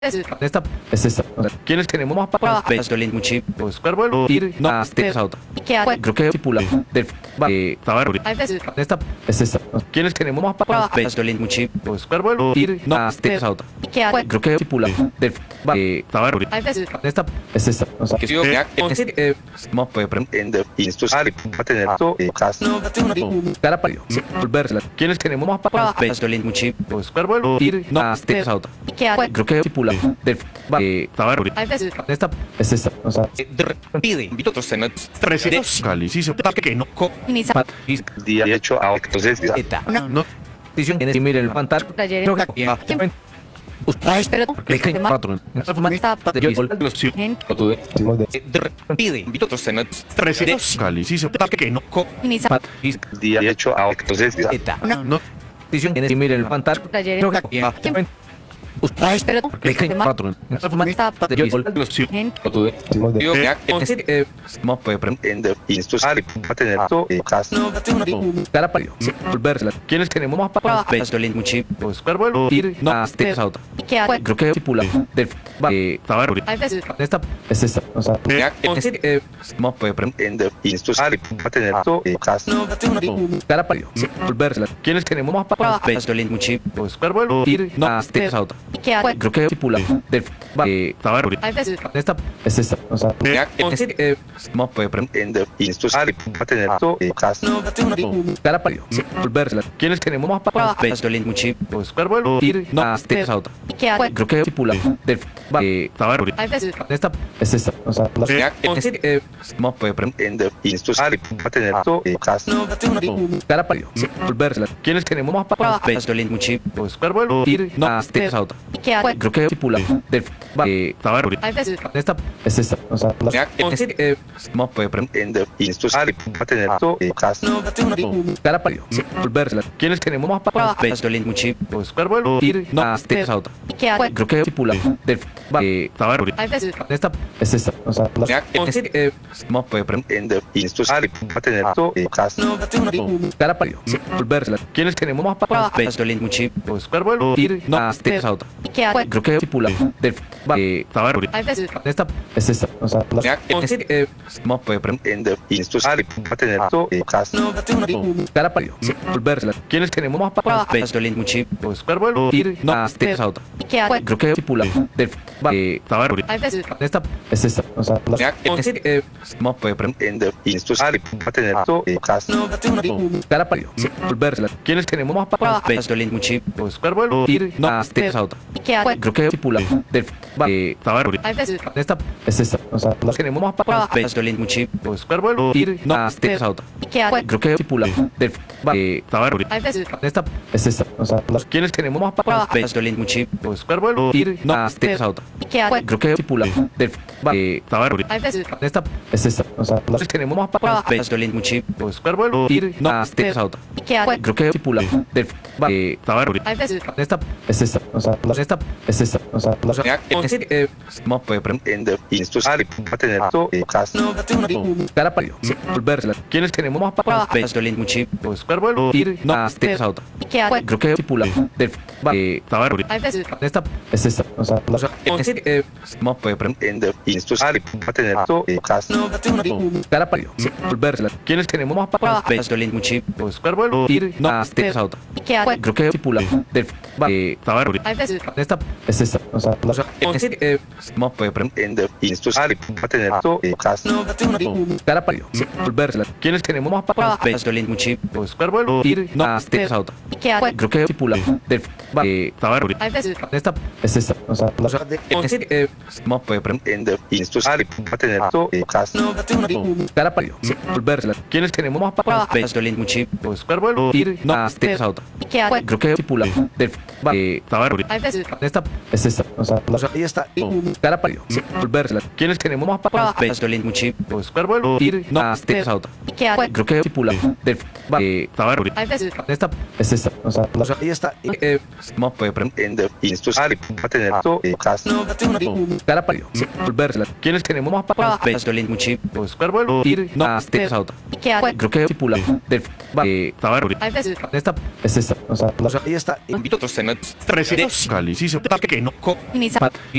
Esta es esta. ¿Quiénes tenemos más para Pestolin muchi. pues cuervo ir no este auto? Creo que tipula del Tabaruri. Esta es esta. ¿Quiénes tenemos más para Pestolin muchi. pues cuervo ir no este auto? Creo que tipula del Tabaruri. Esta es esta. Que si yo No puede Ende instruccional para tener todo caso. cara para volverla. ¿Quiénes tenemos más para Pestolin muchi. pues cuervo ir no este auto? Creo que tipula del Tabaruri. Esta es esta. Pide. Invito a cenar. Calicio que no Día hecho a entonces Eta. no decisión en el pantar no patrón Pide. Invito a cenar. Calicio que no día hecho a entonces Eta. no decisión en el pantar no patrón no puede Ende instruccional para tener todo caso. cara para volverla. ¿Quiénes tenemos más para Pestolin muchi. pues cuervo ir no este auto? Creo que tipula del Tabaruri. Esta es esta. No puede Ende instruccional para tener todo caso. cara para volverla. ¿Quiénes tenemos más para Pestolin muchi. pues cuervo ir no este auto? Creo que tipula del Tabaruri. Esta es esta. No puede Ende instruccional para tener todo caso. cara para volverla. ¿Quiénes tenemos más para Pestolin muchi. pues cuervo ir no este auto? Creo que tipula del Tabaruri. Esta es esta. No puede Ende instruccional para tener todo caso. cara para volverla. ¿Quiénes tenemos más para Pestolin muchi. pues cuervo ir no este auto? Creo que tipula del Tabaruri. Esta es esta. No puede Ende instruccional para tener todo caso. cara para volverla. ¿Quiénes tenemos más para Pestolin muchi. pues cuervo ir no este auto? Creo que tipula del Tabaruri. Esta es esta. No puede Ende instruccional para tener todo caso. cara para volverla. ¿Quiénes tenemos más para Pestolin muchi. pues cuervo ir no este auto? Creo que tipula del Tabaruri. Esta es esta. No puede Ende instruccional para tener todo caso. cara para volverla. ¿Quiénes tenemos más para Pestolin muchi. pues cuervo ir no este auto? Creo que tipula del Tabaruri. Esta es esta. No puede Ende instruccional para tener todo caso. cara para volverla. ¿Quiénes tenemos más para Pestolin muchi. pues cuervo ir no este auto? Creo que tipula del Tabaruri. Esta es esta. Tenemos más para Pestolin muchi. pues cuervo ir no este auto? Creo que tipula del Tabaruri. Esta es esta. ¿Quiénes tenemos más para Pestolin muchi. pues cuervo ir no este auto? Creo que tipula del Tabaruri. Esta es esta. Tenemos más para Pestolin muchi. pues cuervo ir no este auto? Creo que tipula del Tabaruri. Esta es esta. Esta es esta. No puede Ende instruccional para tener todo caso. cara para volverla. ¿Quiénes tenemos más para Pestolin muchi. pues cuervo ir no este auto? Creo que tipula del Tabaruri. Esta es esta. No puede Ende instruccional para tener todo caso. cara para volverla. ¿Quiénes tenemos más para Pestolin muchi. pues cuervo ir no este auto? Creo que tipula del Tabaruri. Esta es esta. No puede Ende instruccional para tener todo caso. cara para volverla. ¿Quiénes tenemos más para Pestolin muchi. pues cuervo ir no este auto? Creo que tipula del Tabaruri. Esta es esta. No puede Ende instruccional para tener todo caso. cara para volverla. ¿Quiénes tenemos más para Pestolin muchi. pues cuervo ir no este auto? Creo que tipula del Tabaruri. Esta es esta. Ahí está. cara para volverla. ¿Quiénes tenemos más para Pestolin muchi. pues cuervo ir no este auto? Creo que tipula del Tabaruri. Esta es esta. Ahí está. No puede Ende instruccional para tener todo caso. cara para volverla. ¿Quiénes tenemos más para Pestolin muchi. vuelo ir no otra. Creo que estipula del en esta Ahí está. invito a otros tener 300 Cali, sí, se que no.